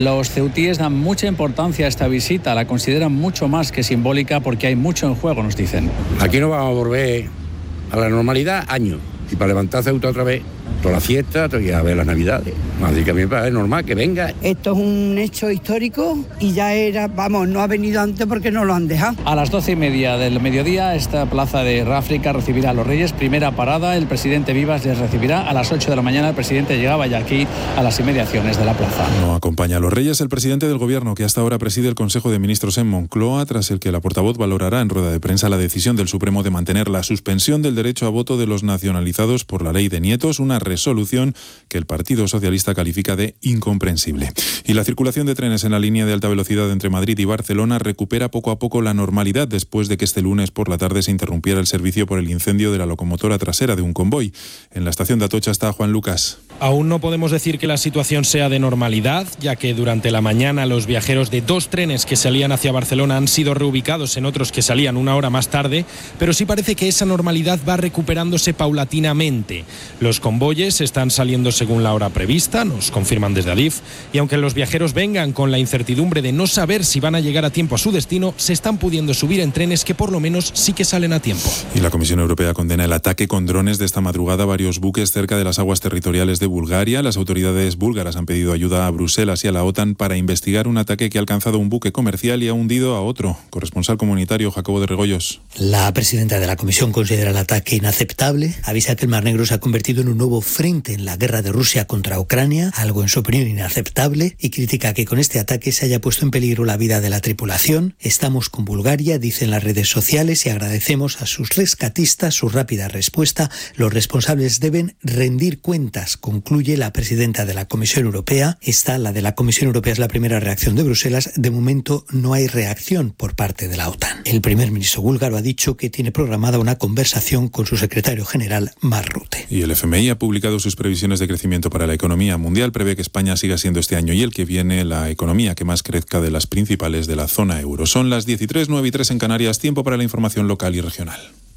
Los ceutíes dan mucha importancia a esta visita, la consideran mucho más que simbólica porque hay mucho en juego, nos dicen. Aquí no vamos a volver a la normalidad años, y para levantar Ceuta otra vez, toda la fiesta, y a ver las navidades. Así que a mí me parece normal que venga. Esto es un hecho histórico y ya era, no ha venido antes porque no lo han dejado. A las 12:30 del mediodía, esta plaza de Ráfrica recibirá a los Reyes. Primera parada, el presidente Vivas les recibirá. A las 8 de la mañana el presidente llegaba ya aquí a las inmediaciones de la plaza. No acompaña a los Reyes el presidente del Gobierno, que hasta ahora preside el Consejo de Ministros en Moncloa, tras el que la portavoz valorará en rueda de prensa la decisión del Supremo de mantener la suspensión del derecho a voto de los nacionalizados por la ley de nietos, una resolución que el Partido Socialista califica de incomprensible. Y la circulación de trenes en la línea de alta velocidad entre Madrid y Barcelona recupera poco a poco la normalidad después de que este lunes por la tarde se interrumpiera el servicio por el incendio de la locomotora trasera de un convoy. En la estación de Atocha está Juan Lucas. Aún no podemos decir que la situación sea de normalidad, ya que durante la mañana los viajeros de 2 trenes que salían hacia Barcelona han sido reubicados en otros que salían una hora más tarde, pero sí parece que esa normalidad va recuperándose paulatinamente. Los convoyes están saliendo según la hora prevista, nos confirman desde Adif, y aunque los viajeros vengan con la incertidumbre de no saber si van a llegar a tiempo a su destino, se están pudiendo subir en trenes que por lo menos sí que salen a tiempo. Y la Comisión Europea condena el ataque con drones de esta madrugada a varios buques cerca de las aguas territoriales de Bulgaria. Las autoridades búlgaras han pedido ayuda a Bruselas y a la OTAN para investigar un ataque que ha alcanzado un buque comercial y ha hundido a otro. Corresponsal comunitario Jacobo de Regoyos. La presidenta de la Comisión considera el ataque inaceptable, avisa que el Mar Negro se ha convertido en un nuevo frente en la guerra de Rusia contra Ucrania, algo en su opinión inaceptable, y critica que con este ataque se haya puesto en peligro la vida de la tripulación. Estamos con Bulgaria, dicen las redes sociales, y agradecemos a sus rescatistas su rápida respuesta. Los responsables deben rendir cuentas, concluye la presidenta de la Comisión Europea. La de la Comisión Europea es la primera reacción de Bruselas. De momento no hay reacción por parte de la OTAN. El primer ministro búlgaro ha dicho que tiene programada una conversación con su secretario general, Mark Rutte. Y el FMI ha publicado sus previsiones de crecimiento para la economía mundial. Prevé que España siga siendo este año y el que viene la economía que más crezca de las principales de la zona euro. Son las 13:09 en Canarias, tiempo para la información local y regional.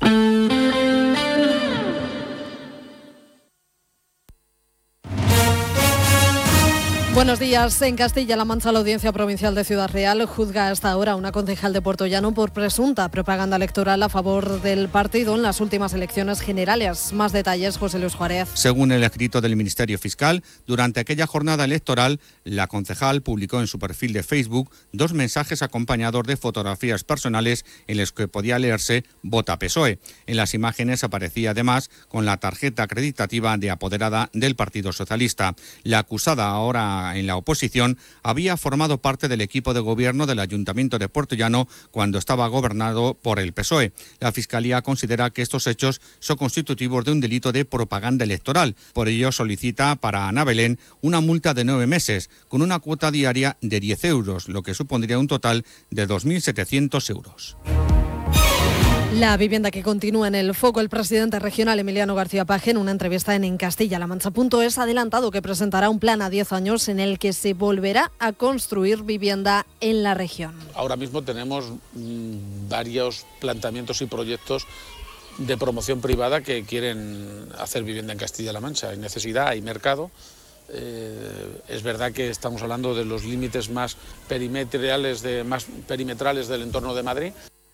Buenos días. En Castilla-La Mancha, la Audiencia Provincial de Ciudad Real juzga hasta ahora a una concejal de Puertollano por presunta propaganda electoral a favor del partido en las últimas elecciones generales. Más detalles, José Luis Juárez. Según el escrito del Ministerio Fiscal, durante aquella jornada electoral, la concejal publicó en su perfil de Facebook 2 mensajes acompañados de fotografías personales en los que podía leerse «Vota PSOE». En las imágenes aparecía además con la tarjeta acreditativa de apoderada del Partido Socialista. La acusada, ahora en la oposición, había formado parte del equipo de gobierno del Ayuntamiento de Puertollano cuando estaba gobernado por el PSOE. La Fiscalía considera que estos hechos son constitutivos de un delito de propaganda electoral. Por ello solicita para Ana Belén una multa de 9 meses, con una cuota diaria de 10 euros, lo que supondría un total de 2.700 euros. La vivienda que continúa en el foco. El presidente regional Emiliano García Paje, en una entrevista en Castilla-La Mancha.es, ha adelantado que presentará un plan a 10 años en el que se volverá a construir vivienda en la región. Ahora mismo tenemos varios planteamientos y proyectos de promoción privada que quieren hacer vivienda en Castilla-La Mancha. Hay necesidad, hay mercado. Es verdad que estamos hablando de los límites más perimetrales del entorno de Madrid.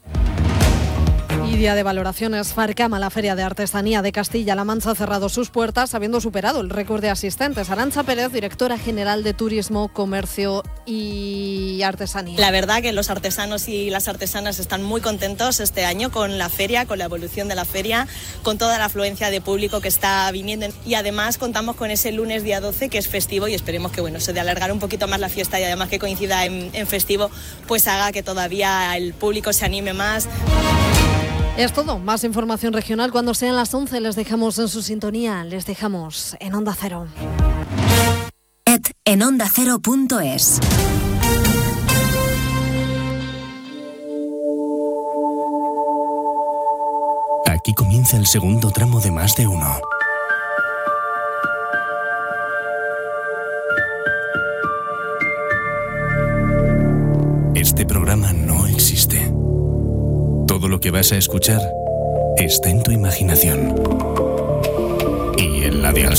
Y día de valoraciones. Farcama, la Feria de Artesanía de Castilla-La Mancha, ha cerrado sus puertas habiendo superado el récord de asistentes. Arantxa Pérez, directora general de Turismo, Comercio y Artesanía. La verdad que los artesanos y las artesanas están muy contentos este año con la feria, con la evolución de la feria, con toda la afluencia de público que está viniendo. Y además contamos con ese lunes día 12 que es festivo y esperemos que se de alargar un poquito más la fiesta y además que coincida en festivo, pues haga que todavía el público se anime más. Es todo. Más información regional cuando sean las 11. Les dejamos en su sintonía. Les dejamos en Onda Cero. En ondacero.es. Aquí comienza el segundo tramo de Más de Uno. Este programa no existe. Todo lo que vas a escuchar está en tu imaginación y en la de al